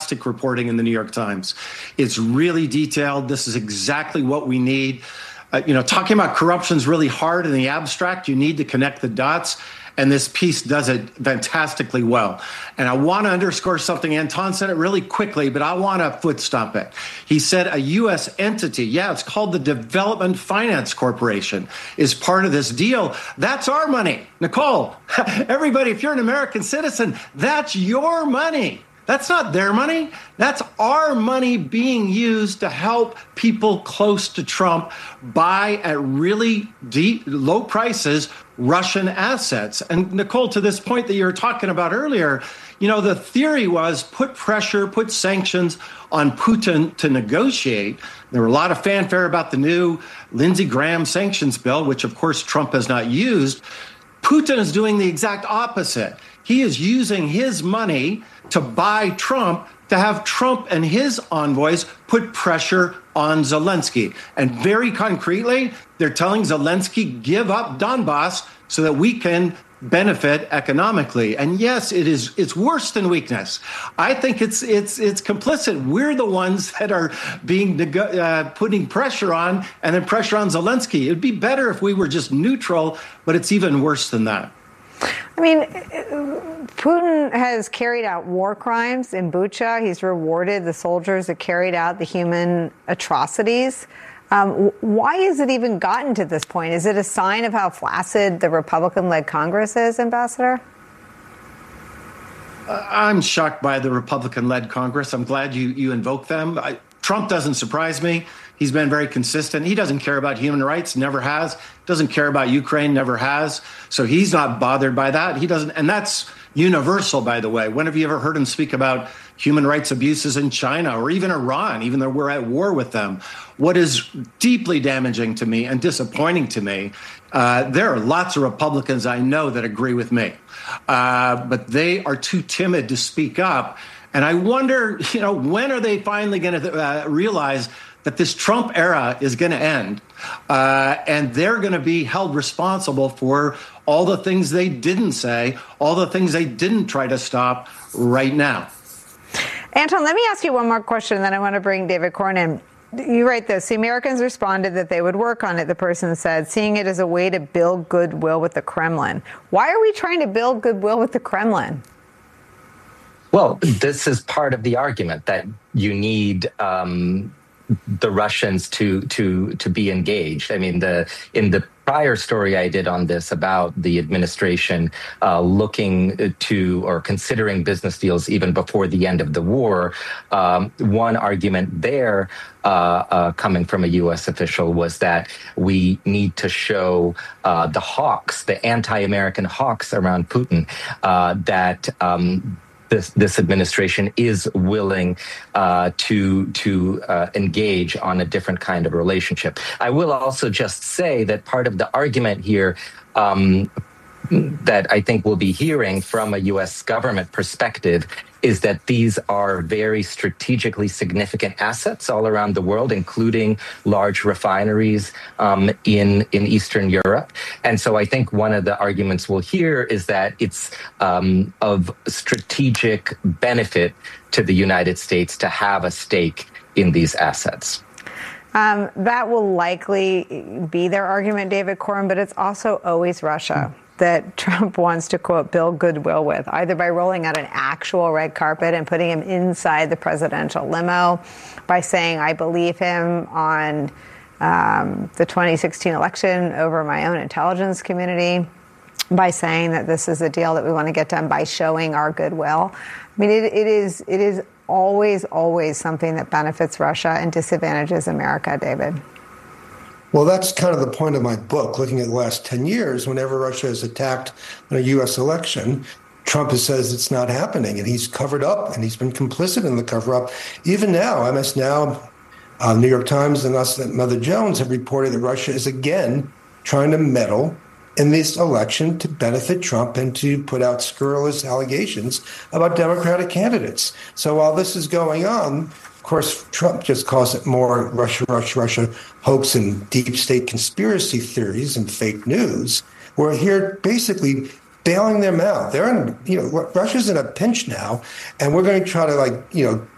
fantastic reporting in the New York Times. It's really detailed. This is exactly what we need. Talking about corruption is really hard in the abstract. You need to connect the dots. And this piece does it fantastically well. And I want to underscore something. Anton said it really quickly, but I want to foot stomp it. He said a U.S. entity, it's called the Development Finance Corporation, is part of this deal. That's our money. Nicole, everybody, if you're an American citizen, that's your money. That's not their money. That's our money being used to help people close to Trump buy at really deep, low prices Russian assets. And Nicole, to this point that you were talking about earlier, the theory was put pressure, put sanctions on Putin to negotiate. There were a lot of fanfare about the new Lindsey Graham sanctions bill, which of course Trump has not used. Putin is doing the exact opposite. He is using his money to buy Trump, to have Trump and his envoys put pressure on Zelensky. And very concretely, they're telling Zelensky, give up Donbass so that we can benefit economically. And yes, it's worse than weakness. I think it's complicit. We're the ones that are being putting pressure on, and then pressure on Zelensky. It'd be better if we were just neutral, but it's even worse than that. I mean, Putin has carried out war crimes in Bucha. He's rewarded the soldiers that carried out the human atrocities. Why has it even gotten to this point? Is it a sign of how flaccid the Republican-led Congress is, Ambassador? I'm shocked by the Republican-led Congress. I'm glad you invoke them. Trump doesn't surprise me. He's been very consistent. He doesn't care about human rights, never has. Doesn't care about Ukraine, never has. So he's not bothered by that. He doesn't, and that's universal, by the way. When have you ever heard him speak about human rights abuses in China or even Iran, even though we're at war with them? What is deeply damaging to me and disappointing to me, there are lots of Republicans I know that agree with me, but they are too timid to speak up. And I wonder, when are they finally going to realize that this Trump era is going to end, and they're going to be held responsible for all the things they didn't say, all the things they didn't try to stop right now. Anton, let me ask you one more question, and then I want to bring David Corn in. You write this: the Americans responded that they would work on it, the person said, seeing it as a way to build goodwill with the Kremlin. Why are we trying to build goodwill with the Kremlin? Well, this is part of the argument that you need the Russians to be engaged. I mean, in the prior story I did on this about the administration looking to or considering business deals even before the end of the war, one argument there coming from a U.S. official was that we need to show the hawks, the anti-American hawks around Putin, that this administration is willing to engage on a different kind of relationship. I will also just say that part of the argument here that I think we'll be hearing from a U.S. government perspective is that these are very strategically significant assets all around the world, including large refineries in Eastern Europe. And so I think one of the arguments we'll hear is that it's of strategic benefit to the United States to have a stake in these assets. That will likely be their argument, David Corn, but it's also always Russia that Trump wants to, quote, build goodwill with, either by rolling out an actual red carpet and putting him inside the presidential limo, by saying, I believe him on the 2016 election over my own intelligence community, by saying that this is a deal that we want to get done by showing our goodwill. I mean, it is always something that benefits Russia and disadvantages America, David. Well, that's kind of the point of my book, looking at the last 10 years. Whenever Russia has attacked a U.S. election, Trump says it's not happening, and he's covered up, and he's been complicit in the cover-up. Even now, MS Now, New York Times, and us at Mother Jones have reported that Russia is again trying to meddle in this election to benefit Trump and to put out scurrilous allegations about Democratic candidates. So while this is going on, of course, Trump just calls it more Russia hoax and deep state conspiracy theories and fake news. We're here basically bailing them out. They're in, Russia's in a pinch now, and we're going to try to